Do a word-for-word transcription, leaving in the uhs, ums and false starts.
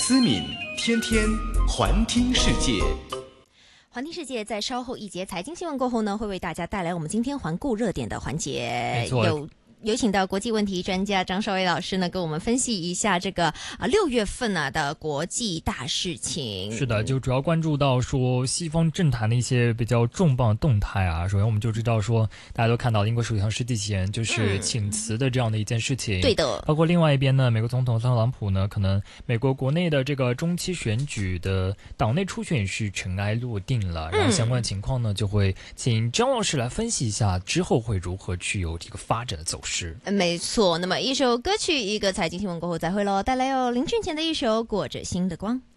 思敏天天环听世界。 环听世界在稍后一节财经新闻过后呢，会为大家带来我们今天环顾热点的环节。 没错， 有有请到国际问题专家张绍伟老师呢，跟我们分析一下这个啊六月份啊的国际大事情。 是的，就主要关注到说西方政坛的一些比较重磅动态啊。首先我们就知道说，大家都看到英国首相施纪贤就是请辞的这样的一件事情。 嗯、对的。 包括另外一边呢，美国总统特朗普呢，可能美国国内的这个中期选举的党内初选也是尘埃落定了，然后相关情况呢，就会请张老师来分析一下之后会如何去有这个发展的走势。 没错，那么一首歌曲一个财经新闻过后再会咯，带来有林俊杰的一首《裹着心的光》。